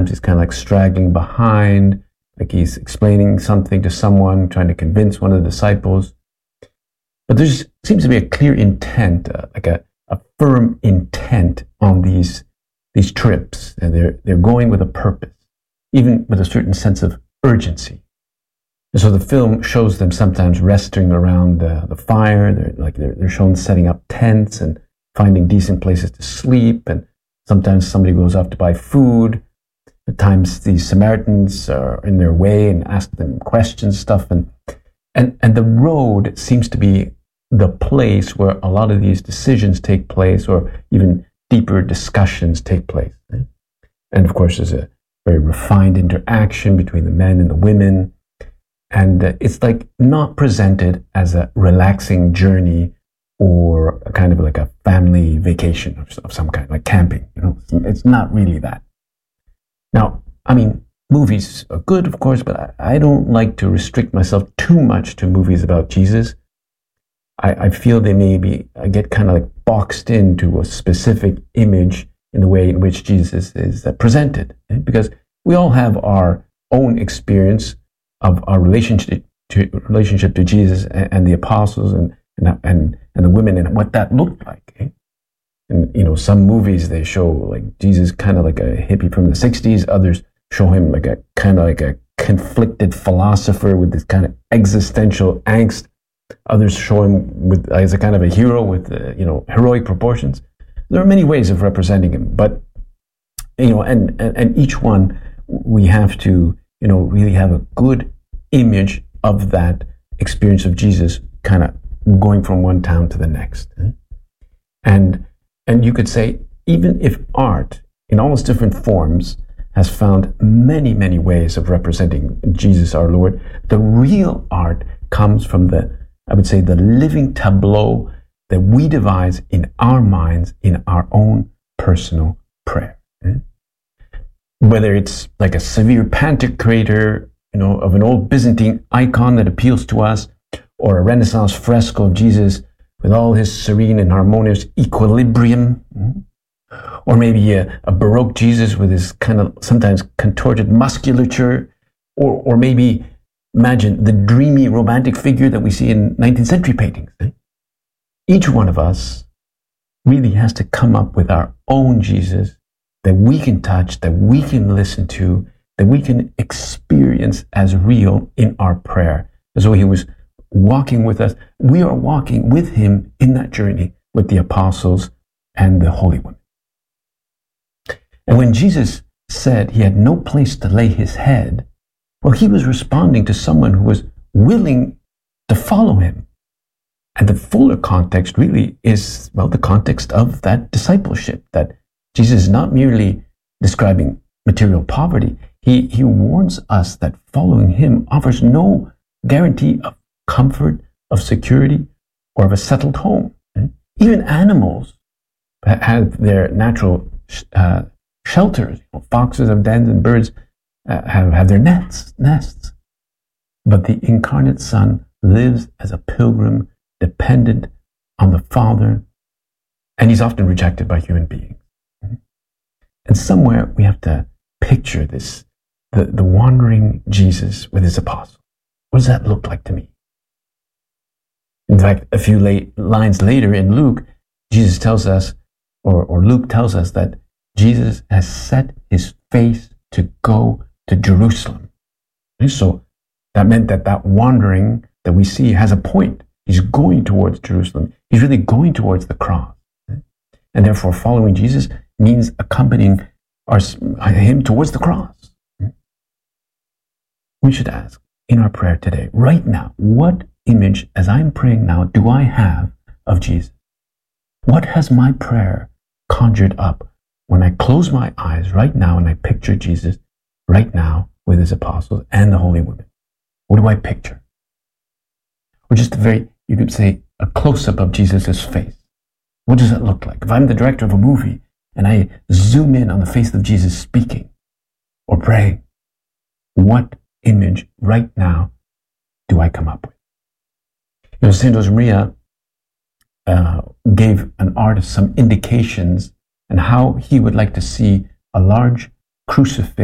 sometimes he's kind of like straggling behind, like he's explaining something to someone, trying to convince one of the disciples. But there seems to be a clear intent, like a firm intent on these trips, and they're going with a purpose, even with a certain sense of urgency. And so the film shows them sometimes resting around the fire. They're shown setting up tents and finding decent places to sleep, and sometimes somebody goes off to buy food. At times these Samaritans are in their way and ask them questions, stuff, and the road seems to be the place where a lot of these decisions take place, or even deeper discussions take place. And of course, there's a very refined interaction between the men and the women. And it's like not presented as a relaxing journey or a kind of like a family vacation of some kind, like camping. It's not really that. Now, I mean, movies are good, of course, but I don't like to restrict myself too much to movies about Jesus. I feel they maybe get kind of like boxed into a specific image in the way in which Jesus is presented, because we all have our own experience of our relationship to Jesus and the apostles and the women, and what that looked like. And some movies, they show like Jesus kind of like a hippie from the 60s. Others show him like a kind of like a conflicted philosopher with this kind of existential angst. Others show him as a kind of a hero with heroic proportions. There are many ways of representing him, but and each one we have to really have a good image of that experience of Jesus, kind of going from one town to the next. And you could say, even if art in all its different forms has found many, many ways of representing Jesus our Lord, the real art comes from the living tableau that we devise in our minds in our own personal prayer. Whether it's like a severe pantocrator, of an old Byzantine icon that appeals to us, or a Renaissance fresco of Jesus with all his serene and harmonious equilibrium, or maybe a Baroque Jesus with his kind of sometimes contorted musculature, or maybe imagine the dreamy romantic figure that we see in 19th century paintings. Each one of us really has to come up with our own Jesus that we can touch, that we can listen to, that we can experience as real in our prayer. As though he was walking with us. We are walking with him in that journey with the apostles and the holy women. And when Jesus said he had no place to lay his head, well, he was responding to someone who was willing to follow him. And the fuller context really is, the context of that discipleship, that Jesus is not merely describing material poverty. He warns us that following him offers no guarantee of comfort, of security, or of a settled home. Even animals have their natural shelters. Foxes have dens and birds have their nests. But the incarnate Son lives as a pilgrim, dependent on the Father, and he's often rejected by human beings. And somewhere we have to picture this, the wandering Jesus with his apostles. What does that look like to me? In fact, a few lines later in Luke, Jesus tells us, or Luke tells us, that Jesus has set his face to go to Jerusalem. And so that meant that wandering that we see has a point. He's going towards Jerusalem. He's really going towards the cross. And therefore, following Jesus means accompanying him towards the cross. We should ask in our prayer today, right now, what image, as I'm praying now, do I have of Jesus? What has my prayer conjured up when I close my eyes right now and I picture Jesus right now with his apostles and the holy women? What do I picture? Or just you could say, a close-up of Jesus' face. What does that look like? If I'm the director of a movie and I zoom in on the face of Jesus speaking or praying, what image right now do I come up with? St. Josemaria gave an artist some indications on how he would like to see a large crucifix